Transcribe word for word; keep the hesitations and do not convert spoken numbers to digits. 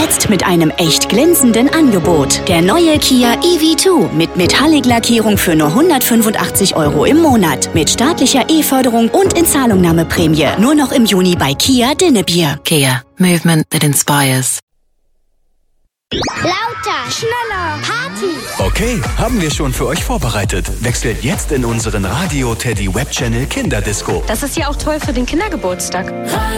Jetzt mit einem echt glänzenden Angebot. Der neue Kia E V zwei mit Metallic-Lackierung für nur hundertfünfundachtzig Euro im Monat. Mit staatlicher E-Förderung und Inzahlungnahmeprämie. Nur noch im Juni bei Kia Dinnebier. Kia. Movement that inspires. Lauter, schneller, Party. Okay, haben wir schon für euch vorbereitet. Wechselt jetzt in unseren Radio Teddy Webchannel Kinderdisco. Das ist ja auch toll für den Kindergeburtstag. Radio